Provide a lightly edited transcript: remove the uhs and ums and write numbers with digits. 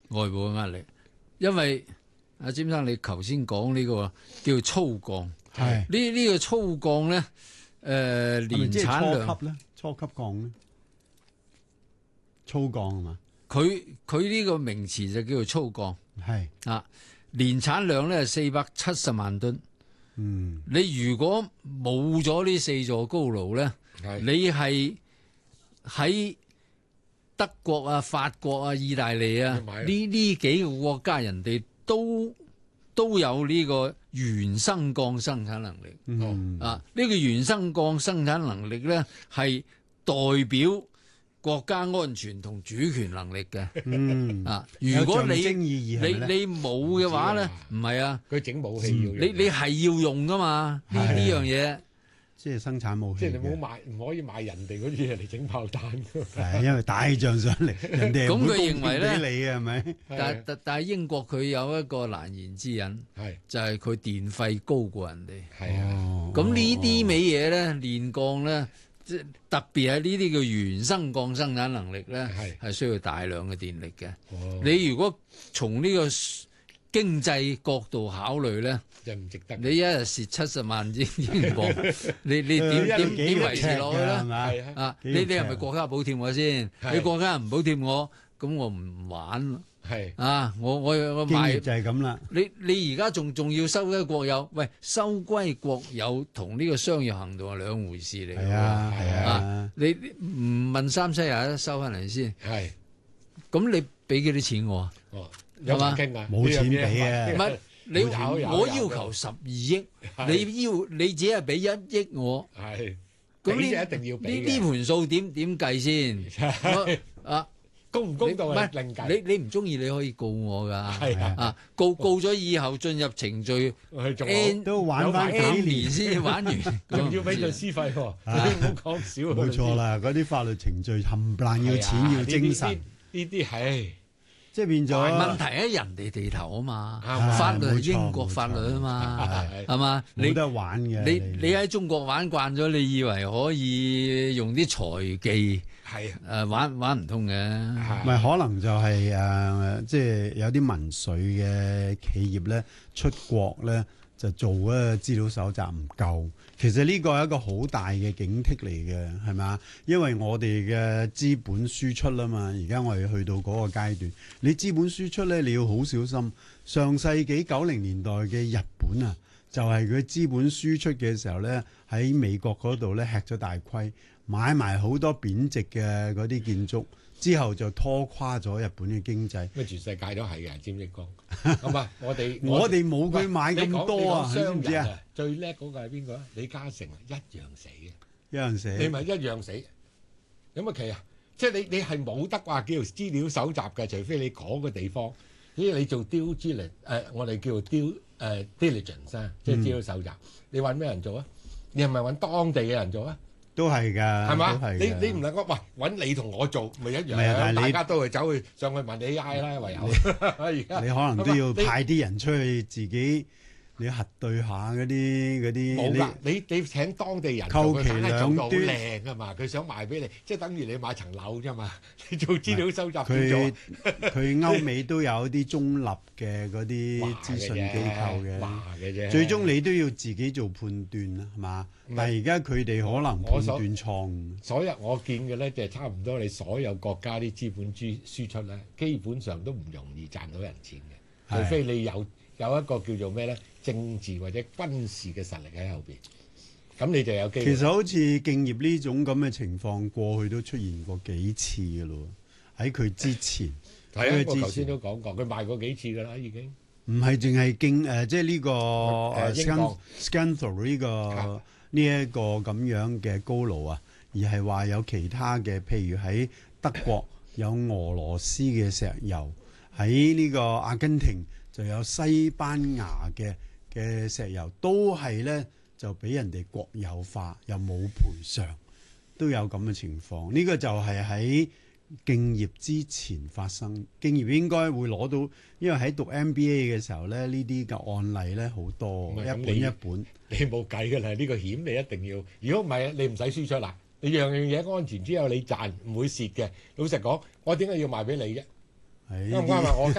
外部嘅壓力，因為阿詹生你頭先講呢個叫粗鋼， 係呢個粗鋼咧，年產量初級鋼咧，粗鋼係嘛？ 佢呢個名詞就叫做粗鋼， 係啊，年產量咧係470萬噸。 嗯， 你如果冇咗呢4座高爐咧，你係喺德國啊、法國啊、意大利啊呢幾個國家，人哋都有呢個原生鋼生產能力。呢個原生鋼生產能力咧係代表國家安全同主權能力嘅。如果你冇嘅話咧，唔係啊， 佢整武器要用， 你係要用噶嘛？呢樣嘢。 即係生產武器， 即係你唔可以買人哋嗰啲嘢嚟整炮彈。 係因為打起仗上嚟，人哋咁佢認為咧， 你係咪？ 但係英國佢有一個難言之隱，就係佢電費高過人哋。 係啊， 咁呢啲味嘢咧，煉鋼咧，即係特別係呢啲叫原生鋼生產能力咧，係需要大量嘅電力嘅。你如果從呢個經濟角度考慮咧， 就唔值得。 你一日蝕70萬英鎊，你點維持落去咧？你係咪國家補貼我先？你國家唔補貼我，咁我唔玩。 係我賣就係咁啦。 你而家仲要收歸國有？喂，收歸國有同呢個商業行動係兩回事嚟。 係啊， 你唔問三七廿一收翻嚟先。 係。咁你俾幾多錢我啊？ 有冇傾啊？ 冇錢俾啊！ 唔係我要求12億，你只係俾1億我。 係。 咁呢一定要俾呢盤數點計先？ 公唔公道係另計。 你唔中意你可以告我㗎。 係告咗以後進入程序都玩翻幾年先玩完， 仲要俾律師費喎。唔好講少。 冇錯啦，嗰啲法律程序冚唪唥要錢要精神。 呢啲係。 即係變咗問題喺人哋地頭啊嘛，法律係英國法律啊嘛，係嘛？ 冇得玩嘅。 你喺中國玩慣咗，你以為可以用啲財技玩唔通嘅。 唔係可能就係即係有啲民粹嘅企業咧出國咧就做資料搜集唔夠。其實呢個係一個好大嘅警惕嚟嘅，係咪？因為我哋嘅資本輸出啦嘛，而家我哋去到嗰個階段，你資本輸出咧，你要好小心。上世紀90年代嘅日本啊，就係佢資本輸出嘅時候咧，喺美國嗰度咧吃咗大虧，買埋好多貶值嘅嗰啲建築。之後就拖垮咗日本嘅經濟。 咩全世界都係嘅，知唔知講？咁啊，我哋冇佢買咁多啊，知唔知啊？ 最叻嗰個係邊個啊？李嘉誠一樣死嘅， 一樣死。 你咪一樣死，有乜奇啊？即係你係冇得話叫資料搜集嘅，除非你嗰個地方，因為你做 due diligence，我哋叫 due diligence 啊，即係資料搜集。你揾咩人做啊？你係咪揾當地嘅人做啊？ 都係㗎， 係嘛？你唔能夠揾你同我做，咪一樣。大家都係走去上去問 AI 啦，唯有而家你可能都要派啲人出去自己，你核對下嗰啲。 冇㗎，你請當地人做，佢梗係做到好靚㗎嘛。佢想賣俾你，即係等於你買層樓啫嘛。你做資料收集佢歐美都有啲中立嘅嗰啲資訊機構嘅，最終你都要自己做判斷啦，係嘛？但係而家佢哋可能判斷錯誤。 所有我見嘅咧，就係差唔多你所有國家啲資本輸出咧，基本上都唔容易賺到人錢嘅，除非你有一個叫做咩咧，政治或者軍事嘅實力喺後邊，咁你就有機會。 其實好似敬業呢種咁嘅情況，過去都出現過幾次嘅咯，喺佢之前。 係啊，我頭先都講過，佢賣過幾次㗎啦，已經。 唔係淨係即係呢個Scanthor 呢一個咁樣嘅高爐啊，而係話有其他嘅，譬如喺德國有俄羅斯嘅石油，喺呢個阿根廷就有西班牙嘅石油，都係咧就俾人哋國有化，又冇賠償，都有咁嘅情況。呢個就係喺敬業之前發生，敬業應該會攞到，因為喺讀 MBA 嘅時候咧，呢啲嘅案例咧好多，一本一本。 你冇計㗎啦，呢個險你一定要。如果唔係，你唔使輸出啦。你樣樣嘢安全，只有你賺，唔會蝕嘅。老實講，我點解要賣俾你啫？啱唔啱啊？我